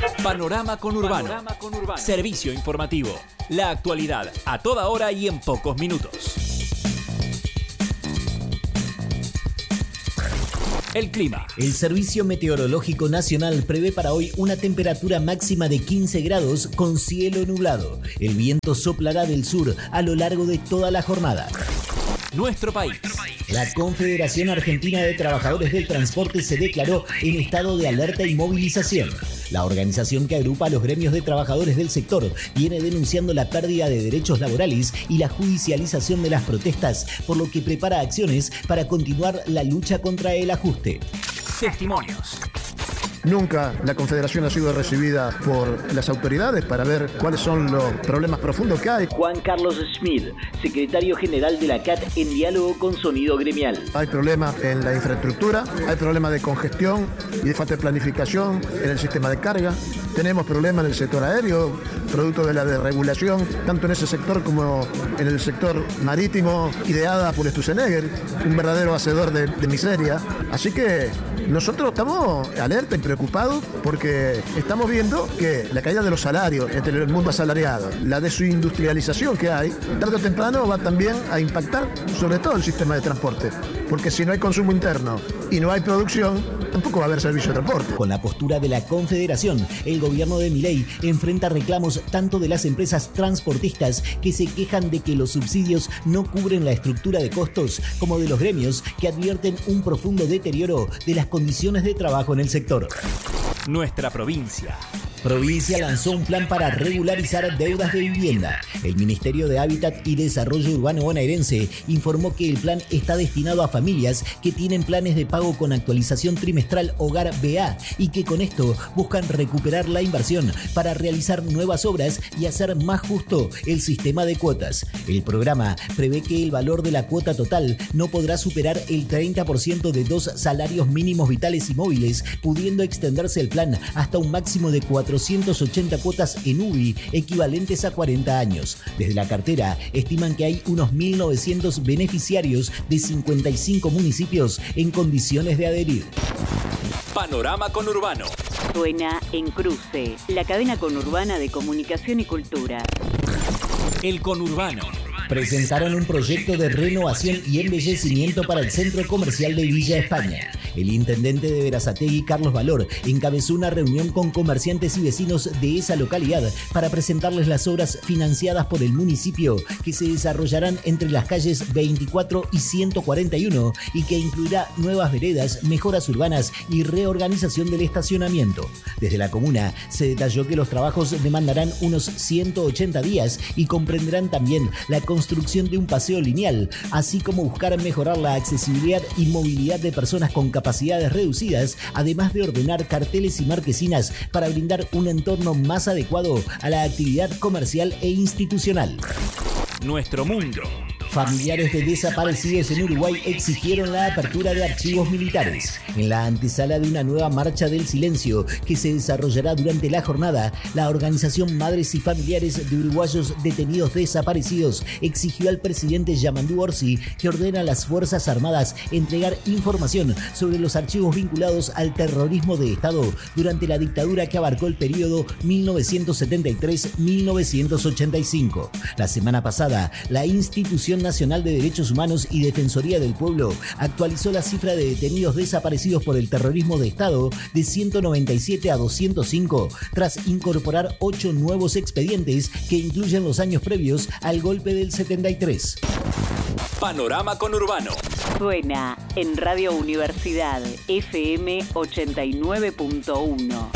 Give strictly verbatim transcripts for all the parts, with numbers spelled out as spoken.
Panorama Conurbano. Panorama Conurbano. Servicio informativo. La actualidad a toda hora y en pocos minutos. El clima. El Servicio Meteorológico Nacional prevé para hoy una temperatura máxima de quince grados con cielo nublado. El viento soplará del sur a lo largo de toda la jornada. Nuestro país. La Confederación Argentina de Trabajadores del Transporte se declaró en estado de alerta y movilización. La organización que agrupa a los gremios de trabajadores del sector viene denunciando la pérdida de derechos laborales y la judicialización de las protestas, por lo que prepara acciones para continuar la lucha contra el ajuste. Testimonios. Nunca la Confederación ha sido recibida por las autoridades para ver cuáles son los problemas profundos que hay. Juan Carlos Schmid, secretario general de la C A T, en diálogo con Sonido Gremial. Hay problemas en la infraestructura, hay problemas de congestión y de falta de planificación en el sistema de carga. Tenemos problemas en el sector aéreo, producto de la desregulación, tanto en ese sector como en el sector marítimo, ideada por Sturzenegger, un verdadero hacedor de, de miseria. Así que nosotros estamos alerta y preocupados porque estamos viendo que la caída de los salarios entre el mundo asalariado, la desindustrialización que hay, tarde o temprano va también a impactar sobre todo el sistema de transporte. Porque si no hay consumo interno y no hay producción, tampoco va a haber servicio de transporte. Con la postura de la Confederación, el gobierno de Milei enfrenta reclamos tanto de las empresas transportistas que se quejan de que los subsidios no cubren la estructura de costos, como de los gremios que advierten un profundo deterioro de las condiciones de trabajo en el sector. Nuestra provincia. Provincia lanzó un plan para regularizar deudas de vivienda. El Ministerio de Hábitat y Desarrollo Urbano bonaerense informó que el plan está destinado a familias que tienen planes de pago con actualización trimestral Hogar B A y que con esto buscan recuperar la inversión para realizar nuevas obras y hacer más justo el sistema de cuotas. El programa prevé que el valor de la cuota total no podrá superar el treinta por ciento de dos salarios mínimos vitales y móviles, pudiendo extenderse el plan hasta un máximo de cuatrocientas ochenta cuotas en U B I, equivalentes a cuarenta años. Desde la cartera estiman que hay unos mil novecientos beneficiarios de cincuenta y cinco municipios en condiciones de adherir. Panorama Conurbano. Suena en Cruce, la cadena conurbana de comunicación y cultura. El Conurbano. Presentaron un proyecto de renovación y embellecimiento para el centro comercial de Villa España. El intendente de Berazategui, Carlos Valor, encabezó una reunión con comerciantes y vecinos de esa localidad para presentarles las obras financiadas por el municipio que se desarrollarán entre las calles veinticuatro y ciento cuarenta y uno y que incluirá nuevas veredas, mejoras urbanas y reorganización del estacionamiento. Desde la comuna se detalló que los trabajos demandarán unos ciento ochenta días y comprenderán también la construcción de un paseo lineal, así como buscar mejorar la accesibilidad y movilidad de personas con capacidades reducidas, además de ordenar carteles y marquesinas para brindar un entorno más adecuado a la actividad comercial e institucional. Nuestro mundo. Familiares de desaparecidos en Uruguay exigieron la apertura de archivos militares. En la antesala de una nueva marcha del silencio que se desarrollará durante la jornada, la organización Madres y Familiares de Uruguayos Detenidos Desaparecidos exigió al presidente Yamandú Orsi que ordena a las Fuerzas Armadas entregar información sobre los archivos vinculados al terrorismo de Estado durante la dictadura que abarcó el periodo mil novecientos setenta y tres a mil novecientos ochenta y cinco. La semana pasada, la institución Nacional de Derechos Humanos y Defensoría del Pueblo actualizó la cifra de detenidos desaparecidos por el terrorismo de Estado de ciento noventa y siete a doscientos cinco, tras incorporar ocho nuevos expedientes que incluyen los años previos al golpe del setenta y tres. Panorama Conurbano. Suena en Radio Universidad F M ochenta y nueve punto uno.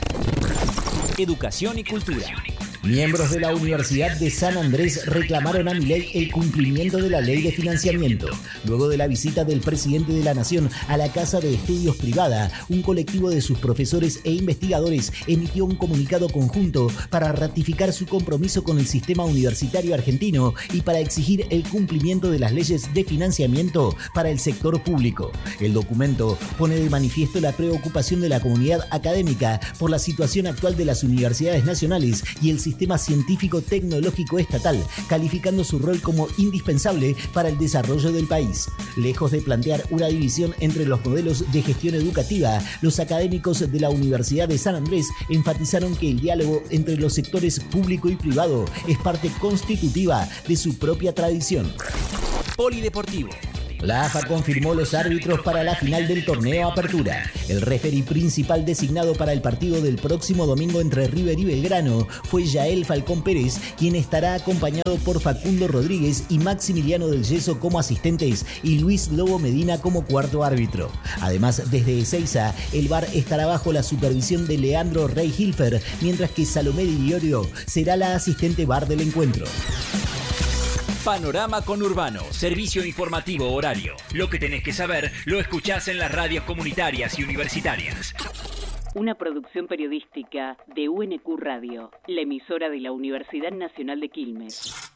Educación y cultura. Miembros de la Universidad de San Andrés reclamaron a Milei el cumplimiento de la ley de financiamiento. Luego de la visita del presidente de la Nación a la Casa de Estudios Privada, un colectivo de sus profesores e investigadores emitió un comunicado conjunto para ratificar su compromiso con el sistema universitario argentino y para exigir el cumplimiento de las leyes de financiamiento para el sector público. El documento pone de manifiesto la preocupación de la comunidad académica por la situación actual de las universidades nacionales y el sistema sistema científico-tecnológico estatal, calificando su rol como indispensable para el desarrollo del país. Lejos de plantear una división entre los modelos de gestión educativa, los académicos de la Universidad de San Andrés enfatizaron que el diálogo entre los sectores público y privado es parte constitutiva de su propia tradición. Polideportivo. La A F A confirmó los árbitros para la final del torneo Apertura. El referí principal designado para el partido del próximo domingo entre River y Belgrano fue Yael Falcón Pérez, quien estará acompañado por Facundo Rodríguez y Maximiliano del Yeso como asistentes y Luis Lobo Medina como cuarto árbitro. Además, desde Ezeiza, el V A R estará bajo la supervisión de Leandro Rey Hilfer, mientras que Salomé Di Iorio será la asistente V A R del encuentro. Panorama Conurbano, servicio informativo horario. Lo que tenés que saber lo escuchás en las radios comunitarias y universitarias. Una producción periodística de U N Q Radio, la emisora de la Universidad Nacional de Quilmes.